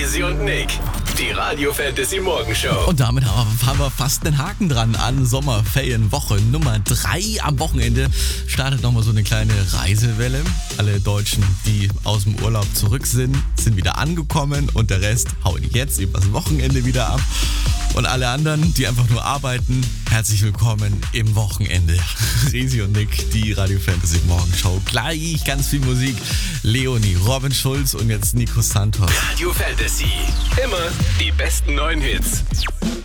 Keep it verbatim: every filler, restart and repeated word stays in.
Easy und Nick, die Radio Fantasy Morgenshow. Und damit haben wir fast einen Haken dran an Sommerferienwoche Nummer drei. Am Wochenende startet nochmal so eine kleine Reisewelle. Alle Deutschen, die aus dem Urlaub zurück sind, sind wieder angekommen und der Rest haut jetzt übers Wochenende wieder ab. Und alle anderen, die einfach nur arbeiten, herzlich willkommen im Wochenende. Easy und Nick, die Radio Fantasy Morgenshow. Gleich ganz viel Musik. Leonie, Robin Schulz und jetzt Nico Santos. Radio Fantasy, immer die besten neuen Hits.